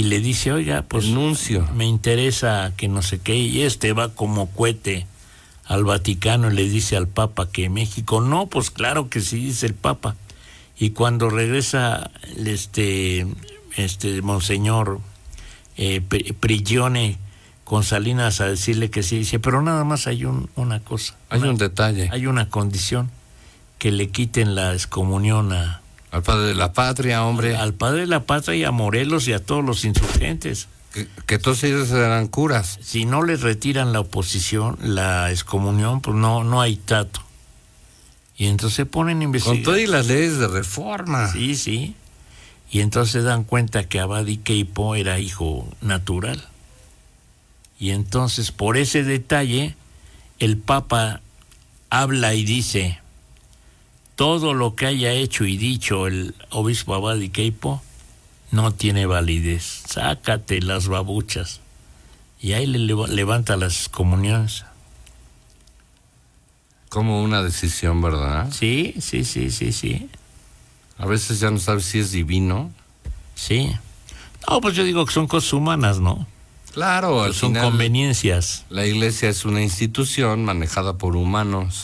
y le dice, oiga, pues el nuncio, me interesa que no sé qué, y va como cohete al Vaticano y le dice al Papa que México, no, pues claro que sí, dice el Papa. Y cuando regresa Monseñor Prigione con Salinas a decirle que sí, dice, pero nada más hay una cosa. Un detalle. Hay una condición, que le quiten la excomunión al padre de la patria, hombre. Al padre de la patria y a Morelos y a todos los insurgentes. Que todos ellos eran curas. Si no les retiran la oposición, la excomunión, pues no hay trato. Y entonces se ponen a investigar. Con todas las leyes de reforma. Sí. Y entonces se dan cuenta que Abadi Queipo era hijo natural. Y entonces, por ese detalle, el Papa habla y dice, todo lo que haya hecho y dicho el obispo Abadi Queipo no tiene validez. Sácate las babuchas. Y ahí le levanta las comuniones. Como una decisión, ¿verdad? Sí. A veces ya no sabes si es divino. Sí. No, pues yo digo que son cosas humanas, ¿no? Claro, al son final, conveniencias. La iglesia es una institución manejada por humanos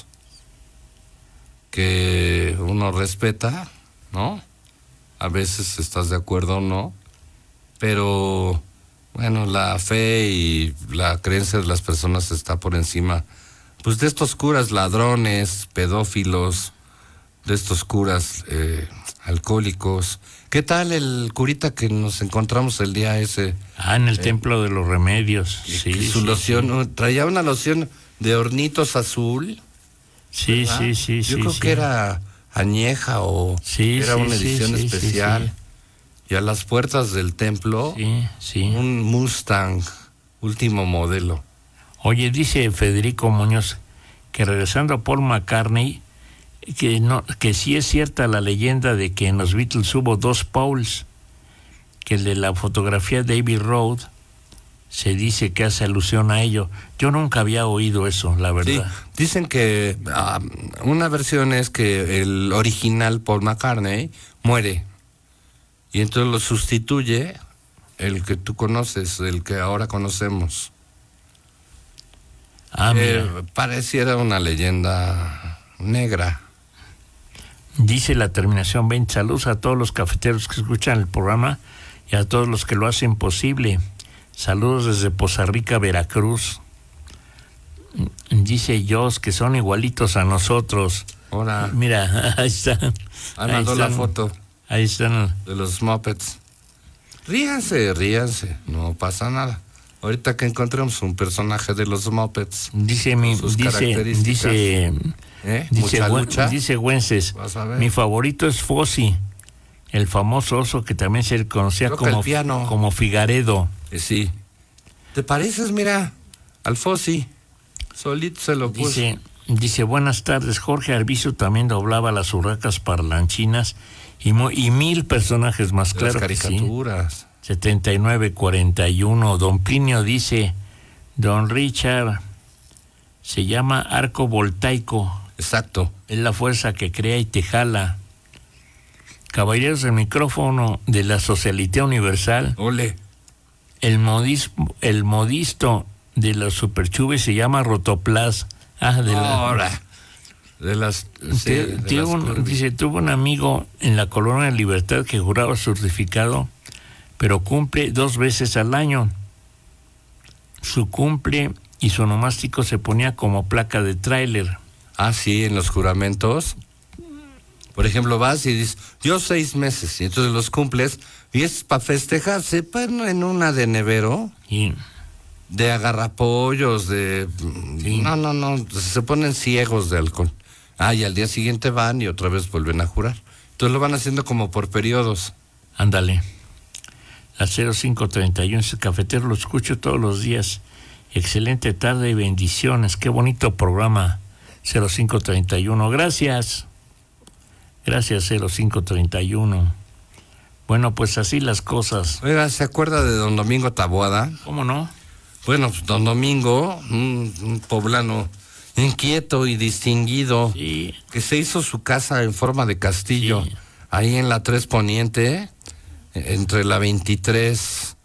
que uno respeta, ¿no? A veces estás de acuerdo o no, pero bueno, la fe y la creencia de las personas está por encima, pues, de estos curas ladrones, pedófilos, de estos curas alcohólicos. ¿Qué tal el curita que nos encontramos el día ese? En el Templo de los Remedios. Sí, su loción, traía una loción de hornitos azul. Sí. Yo creo que era añeja o era una edición especial. Y a las puertas del templo, un Mustang, último modelo. Oye, dice Federico Muñoz que regresando a Paul McCartney, que sí es cierta la leyenda de que en los Beatles hubo 2 Pauls, que el de la fotografía David Road se dice que hace alusión a ello. Yo nunca había oído eso, la verdad. Sí, dicen que una versión es que el original Paul McCartney muere y entonces lo sustituye el que tú conoces, el que ahora conocemos. Pareciera una leyenda negra. Dice la terminación 20, saludos a todos los cafeteros que escuchan el programa y a todos los que lo hacen posible. Saludos desde Poza Rica, Veracruz. Dice Jos que son igualitos a nosotros. Hola. Mira, ahí están. Mandó la foto. Ahí están. De los Muppets. Ríanse, no pasa nada. Ahorita que encontremos un personaje de los Muppets. Dice Wences, mi favorito es Fossi, el famoso oso que también se conocía como Figaredo. Sí. ¿Te pareces, mira, al Fossi? Solito se lo puso. Dice, buenas tardes, Jorge Arvizu también doblaba las urracas parlanchinas y 1000 personajes más, claro. Las caricaturas. Que sí. 7941. Don Plinio dice, don Richard, se llama arco voltaico. Exacto. Es la fuerza que crea y te jala. Caballeros del micrófono de la Socialité Universal. Ole. El modisto de los superchubes se llama Rotoplas. Tuvo un amigo en la Colonia Libertad que juraba certificado, pero cumple 2 veces al año. Su cumple y su onomástico se ponía como placa de tráiler. Sí, en los juramentos. Por ejemplo, vas y dices, yo 6 meses, y entonces los cumples, y es para festejar, se ponen en una de nevero, de agarrapollos, de... Sí. No, se ponen ciegos de alcohol. Y al día siguiente van y otra vez vuelven a jurar. Entonces lo van haciendo como por periodos. Ándale. A 0531, ese cafetero lo escucho todos los días. Excelente tarde y bendiciones. Qué bonito programa. 0531. Gracias 0531. Bueno, pues así las cosas. Oiga, ¿se acuerda de don Domingo Taboada? ¿Cómo no? Bueno, pues don Domingo, un poblano inquieto y distinguido, sí, que se hizo su casa en forma de castillo, ahí en la 3 Poniente, entre la 23